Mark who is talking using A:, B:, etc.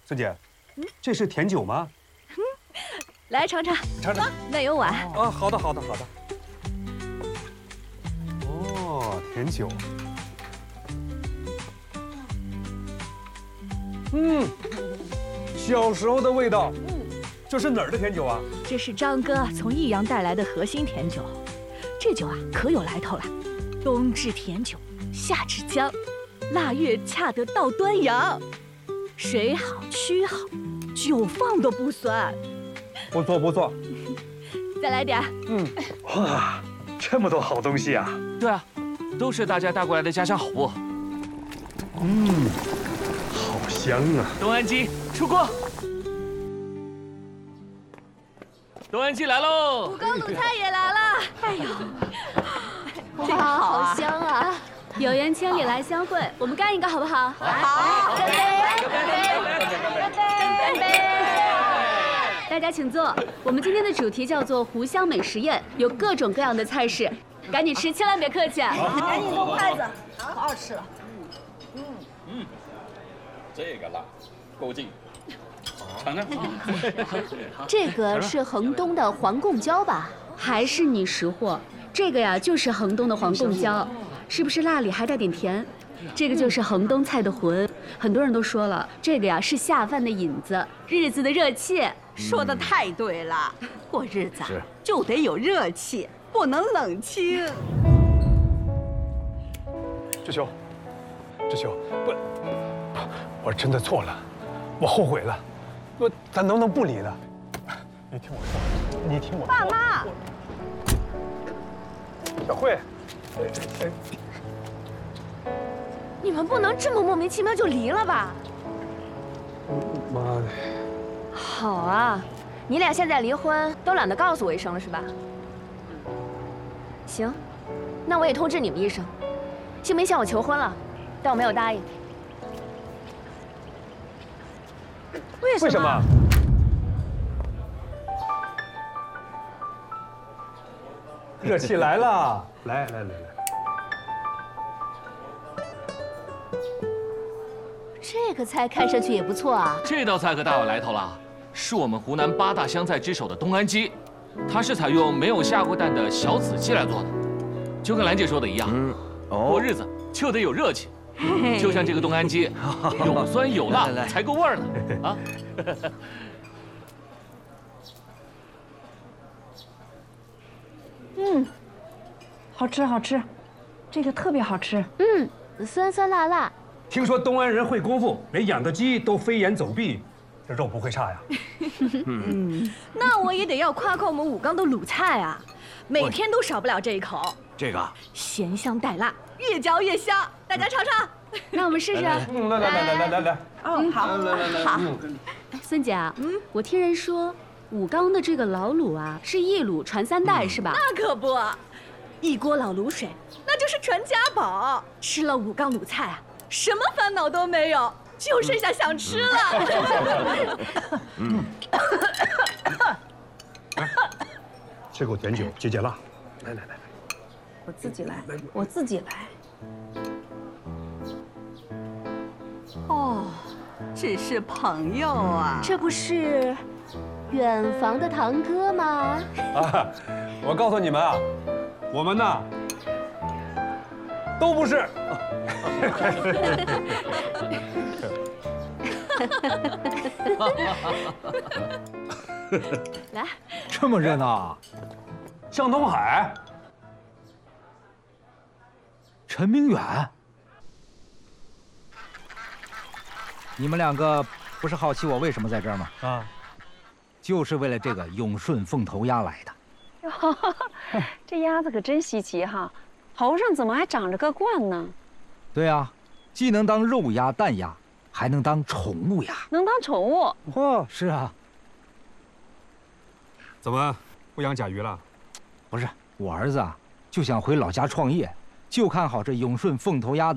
A: 孙姐，这是甜酒吗？
B: 来尝尝，
A: 尝尝。
B: 那有碗。
A: 啊，好的，好的，好的。哦，甜酒。小时候的味道。这是哪儿的甜酒啊？
B: 这是张哥从益阳带来的核心甜酒，这酒啊可有来头了，冬至甜酒，夏至姜，腊月恰得到端阳，水好曲好，酒放都不酸。
A: 不错不错。
B: 再来点。
A: 哇，这么多好东西啊！
C: 对啊，都是大家带过来的家乡好物。
A: 好香啊！
C: 东安鸡出锅。东安鸡来喽！
B: 武冈鲁菜也来了。哎呦，
D: 哇，好香啊！有缘千里来相会，我们干一个好不好？
B: 好，干杯！干杯！
D: 大家请坐。我们今天的主题叫做湖湘美食宴，有各种各样的菜式，赶紧吃，千万别客气。
B: 赶紧动筷子，可好吃了。
E: 这个辣，够劲。尝尝。
D: 这个是衡东的黄贡椒吧？还是你识货？这个呀，就是衡东的黄贡椒，是不是辣里还带点甜？这个就是衡东菜的魂。很多人都说了，这个呀是下饭的引子，日子的热气。
F: 说的太对了，过日子就得有热气，不能冷清。
A: 志秋，不，我真的错了，我后悔了。咱能不能不离了？你听我说，你听我说。
F: 爸妈，
A: 小慧，
D: 你们不能这么莫名其妙就离了吧？
A: 妈的！
D: 好啊，你俩现在离婚都懒得告诉我一声了是吧？行，那我也通知你们一声。新明向我求婚了，但我没有答应。
A: 为什么？热气来了！来。
D: 这个菜看上去也不错啊。
C: 这道菜可大有来头了，是我们湖南8大湘菜之首的东安鸡，它是采用没有下过蛋的小子鸡来做的，就跟兰姐说的一样，过日子就得有热气，就像这个东安鸡，有酸有辣才够味儿呢啊！
F: 好吃好吃，这个特别好吃。
D: 酸酸辣辣。
A: 听说东安人会功夫，连养的鸡都飞檐走壁，这肉不会差呀。
B: 那我也得要夸夸我们武冈的鲁菜啊，每天都少不了这一口。
C: 这个
B: 咸香带辣，越嚼越香，大家尝尝。
D: 那我们试试。
A: 来。
F: 哦，好，好。
D: 孙姐啊，我听人说武冈的这个老卤啊是一卤传3代是吧？
B: 那可不，一锅老卤水，那就是传家宝。吃了武冈鲁菜啊，什么烦恼都没有，就剩下想吃了。
A: 吃口甜酒解解辣。来。
F: 我自己来。哦，只是朋友啊。
D: 这不是远房的堂哥吗？
A: 啊，我告诉你们啊，我们呐都不是。
B: 来，
G: 这么热闹啊！
A: 向东海，
G: 陈明远，你们两个不是好奇我为什么在这儿吗？
A: 啊，
G: 就是为了这个永顺凤头鸭来的。
F: 这鸭子可真稀奇哈，头上怎么还长着个冠呢？
G: 对啊，既能当肉鸭、蛋鸭，还能当宠物鸭。
F: 能当宠物？
G: 嚯，是啊，
A: 怎么不养甲鱼了？
G: 不是我儿子啊，就想回老家创业，就看好这永顺凤头鸭的。